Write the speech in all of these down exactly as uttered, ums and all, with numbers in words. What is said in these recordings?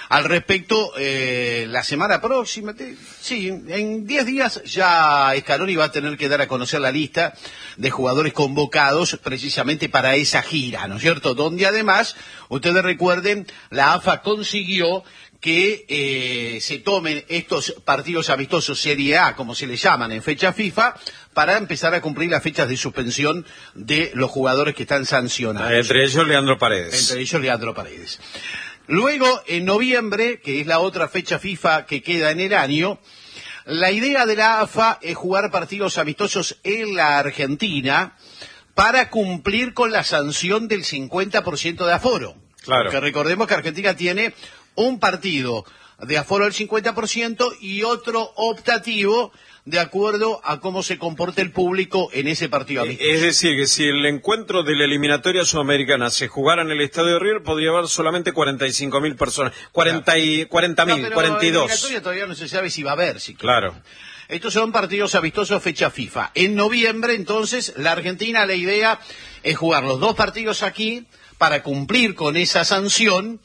al respecto eh, la semana próxima. Te, sí, en diez días ya Scaloni va a tener que dar a conocer la lista de jugadores convocados precisamente para esa gira, ¿no es cierto? Donde además, ustedes recuerden, la A F A consiguió que eh, se tomen estos partidos amistosos Serie A, como se les llaman en fecha FIFA, para empezar a cumplir las fechas de suspensión de los jugadores que están sancionados. Entre ellos Leandro Paredes. Entre ellos Leandro Paredes. Luego, en noviembre, que es la otra fecha FIFA que queda en el año, la idea de la A F A es jugar partidos amistosos en la Argentina para cumplir con la sanción del cincuenta por ciento de aforo. Claro. Porque recordemos que Argentina tiene un partido de aforo del cincuenta por ciento y otro optativo de acuerdo a cómo se comporte el público en ese partido amistoso. Es decir, que si el encuentro de la eliminatoria sudamericana se jugara en el Estadio de River, podría haber solamente cuarenta y cinco mil personas. cuarenta mil, no, cuarenta y dos. La eliminatoria todavía no se sabe si va a haber. Si claro. Estos son partidos amistosos fecha FIFA. En noviembre, entonces, la Argentina, la idea es jugar los dos partidos aquí para cumplir con esa sanción.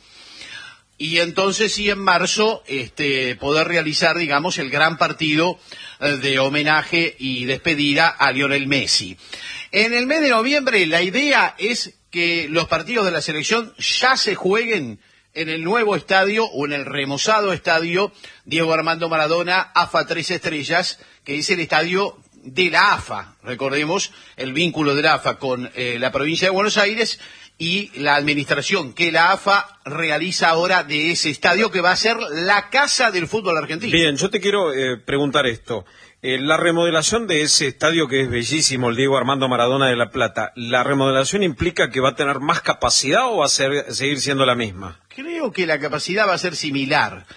Y entonces sí, en marzo, este, poder realizar, digamos, el gran partido eh, de homenaje y despedida a Lionel Messi. En el mes de noviembre, la idea es que los partidos de la selección ya se jueguen en el nuevo estadio o en el remozado estadio Diego Armando Maradona, A F A Tres Estrellas, que es el estadio de la A F A. Recordemos el vínculo de la A F A con eh, la provincia de Buenos Aires y la administración que la A F A realiza ahora de ese estadio que va a ser la casa del fútbol argentino. Bien, yo te quiero eh, preguntar esto. Eh, la remodelación de ese estadio que es bellísimo, el Diego Armando Maradona de La Plata, ¿la remodelación implica que va a tener más capacidad o va a ser, seguir siendo la misma? Creo que la capacidad va a ser similar.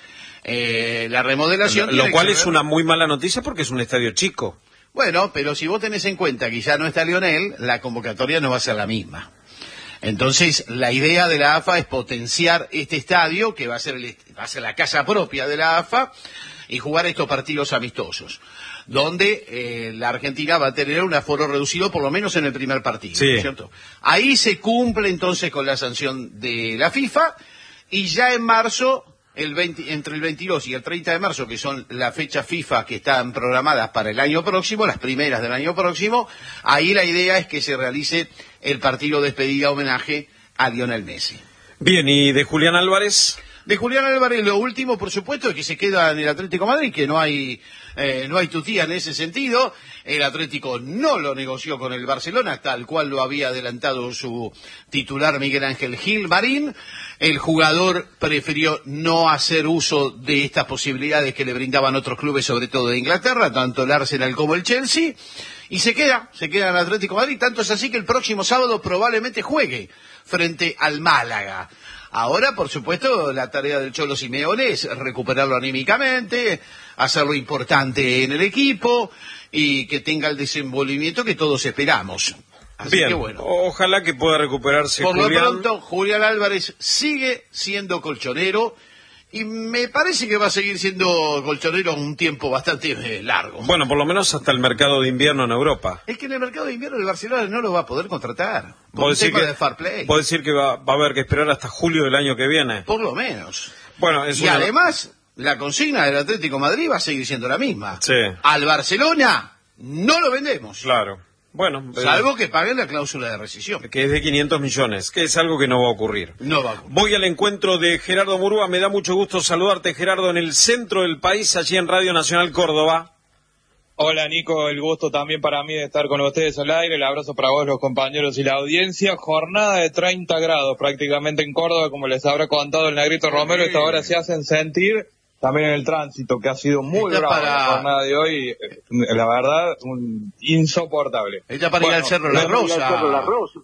Eh, la remodelación... Lo, lo cual es una muy mala noticia porque es un estadio chico. Bueno, pero si vos tenés en cuenta que ya no está Lionel, la convocatoria no va a ser la misma. Entonces, la idea de la A F A es potenciar este estadio, que va a ser, el, va a ser la casa propia de la A F A, y jugar estos partidos amistosos, donde eh, la Argentina va a tener un aforo reducido, por lo menos en el primer partido, sí. ¿cierto? Ahí se cumple entonces con la sanción de la FIFA, y ya en marzo, el veinte, entre el veintidós y el treinta de marzo, que son las fechas FIFA que están programadas para el año próximo, las primeras del año próximo, ahí la idea es que se realice el partido despedida homenaje a Lionel Messi. Bien, ¿y de Julián Álvarez? De Julián Álvarez, lo último, por supuesto, es que se queda en el Atlético de Madrid, que no hay eh, no hay tutía en ese sentido. El Atlético no lo negoció con el Barcelona, tal cual lo había adelantado su titular Miguel Ángel Gil Marín. El jugador prefirió no hacer uso de estas posibilidades que le brindaban otros clubes, sobre todo de Inglaterra, tanto el Arsenal como el Chelsea. Y se queda, se queda en el Atlético de Madrid, tanto es así que el próximo sábado probablemente juegue frente al Málaga. Ahora, por supuesto, la tarea del Cholo Simeone es recuperarlo anímicamente, hacerlo importante en el equipo y que tenga el desenvolvimiento que todos esperamos. Así Bien, que bueno. Ojalá que pueda recuperarse Por Julián. lo pronto, Julián Álvarez sigue siendo colchonero. Y me parece que va a seguir siendo colchonero un tiempo bastante eh, largo. Bueno, por lo menos hasta el mercado de invierno en Europa. Es que en el mercado de invierno el Barcelona no lo va a poder contratar. Por ¿Puedo un decir tema que, de fair play. ¿puedo decir que va, va a haber que esperar hasta julio del año que viene? Por lo menos. Bueno, es y una... además, la consigna del Atlético de Madrid va a seguir siendo la misma. Sí. Al Barcelona no lo vendemos. Claro. Bueno, salvo que paguen la cláusula de rescisión. Que es de quinientos millones, que es algo que no va a ocurrir. No va a ocurrir. Voy al encuentro de Gerardo Murúa, me da mucho gusto saludarte, Gerardo, en el centro del país, allí en Radio Nacional Córdoba. Hola, Nico, el gusto también para mí de estar con ustedes al aire, el abrazo para vos, los compañeros y la audiencia. Jornada de treinta grados prácticamente en Córdoba, como les habrá contado el Negrito Romero, esta hora se hacen sentir también en el tránsito, que ha sido muy bravo para... la jornada de hoy, la verdad, un... insoportable. Ella para bueno, ir al Cerro La Rosa.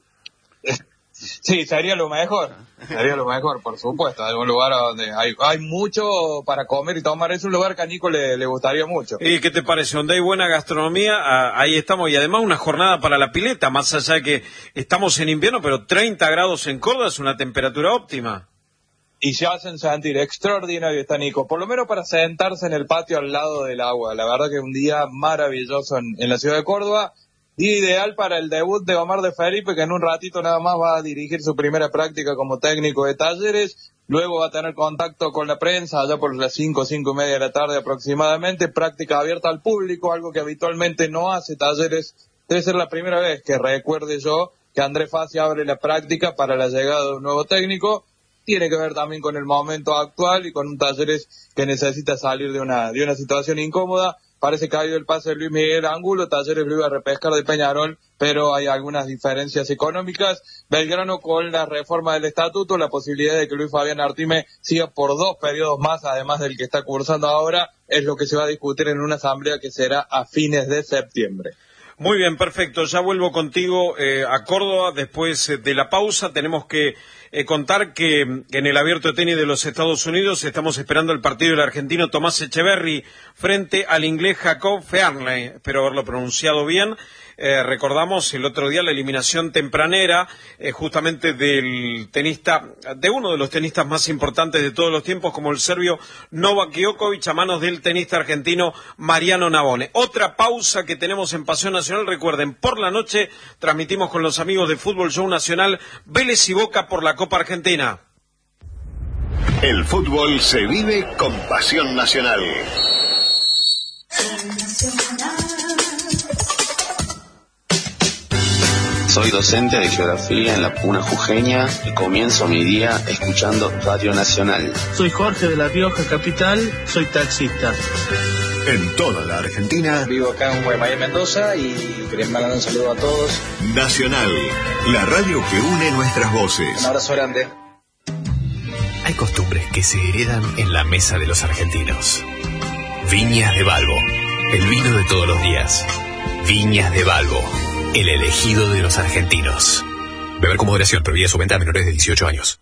Sí, sería lo mejor, sería lo mejor, por supuesto, es un lugar donde hay, hay mucho para comer y tomar, es un lugar que a Nico le, le gustaría mucho. ¿Y qué te parece? Donde hay buena gastronomía, ahí estamos, y además una jornada para la pileta, más allá de que estamos en invierno, pero treinta grados en Córdoba es una temperatura óptima. Y se hacen sentir extraordinario, está Nico, por lo menos para sentarse en el patio al lado del agua. La verdad que es un día maravilloso en, en la ciudad de Córdoba. día ideal para el debut de Omar de Felipe, que en un ratito nada más va a dirigir su primera práctica como técnico de Talleres. Luego va a tener contacto con la prensa allá por las cinco, cinco y media de la tarde aproximadamente, práctica abierta al público, algo que habitualmente no hace Talleres. Debe ser la primera vez que recuerde yo que Andrés Fassi abre la práctica para la llegada de un nuevo técnico. Tiene que ver también con el momento actual y con un Talleres que necesita salir de una, de una situación incómoda. Parece que ha ido el pase de Luis Miguel Angulo, Talleres lo iba a repescar de Peñarol, pero hay algunas diferencias económicas. Belgrano con la reforma del estatuto, la posibilidad de que Luis Fabián Artime siga por dos periodos más, además del que está cursando ahora, es lo que se va a discutir en una asamblea que será a fines de septiembre. Muy bien, perfecto. Ya vuelvo contigo eh, a Córdoba. Después eh, de la pausa tenemos que eh, contar que en el Abierto de Tenis de los Estados Unidos estamos esperando el partido del argentino Tomás Echeverry frente al inglés Jacob Fearnley. Espero haberlo pronunciado bien. Eh, recordamos el otro día la eliminación tempranera eh, justamente del tenista, de uno de los tenistas más importantes de todos los tiempos, como el serbio Novak Djokovic, a manos del tenista argentino Mariano Navone. Otra pausa que tenemos en Pasión Nacional. Recuerden, por la noche transmitimos con los amigos de Fútbol Show Nacional Vélez y Boca por la Copa Argentina. El fútbol se vive con Pasión Nacional. Soy docente de geografía en la Puna Jujeña y comienzo mi día escuchando Radio Nacional. Soy Jorge de La Rioja Capital, soy taxista. En toda la Argentina. Vivo acá en Guaymallén, Mendoza, y quería mandar un saludo a todos. Nacional, la radio que une nuestras voces. Un abrazo grande. Hay costumbres que se heredan en la mesa de los argentinos. Viñas de Balbo, el vino de todos los días. Viñas de Balbo, el elegido de los argentinos. Beber con moderación, prohibida su venta a menores de dieciocho años.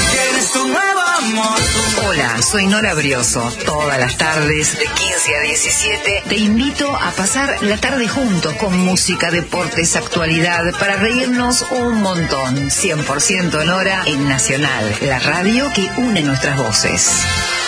Hola, soy Nora Brioso. Todas las tardes, de quince a diecisiete, te invito a pasar la tarde juntos con música, deportes, actualidad, para reírnos un montón. cien por ciento Nora en Nacional, la radio que une nuestras voces.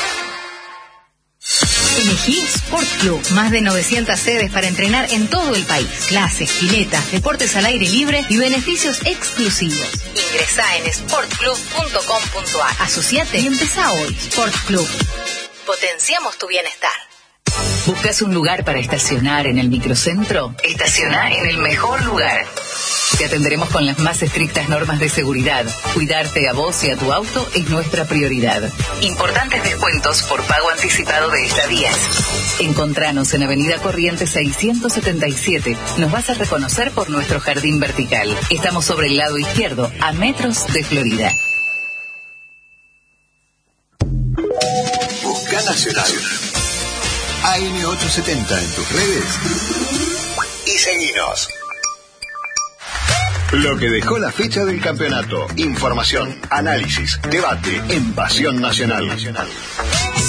Elegí Sport Club, más de novecientas sedes para entrenar en todo el país. Clases, piletas, deportes al aire libre y beneficios exclusivos. Ingresá en sport club punto com punto a r. Asociate y empezá hoy. Sport Club. Potenciamos tu bienestar. ¿Buscas un lugar para estacionar en el microcentro? Estaciona en el mejor lugar. Te atenderemos con las más estrictas normas de seguridad. Cuidarte a vos y a tu auto es nuestra prioridad. Importantes descuentos por pago anticipado de estadías. Encontranos en Avenida Corrientes seiscientos setenta y siete. Nos vas a reconocer por nuestro jardín vertical. Estamos sobre el lado izquierdo, a metros de Florida. Busca Nacional. A M ochocientos setenta en tus redes y seguinos. Lo que dejó la fecha del campeonato. Información, análisis, debate en Pasión Nacional.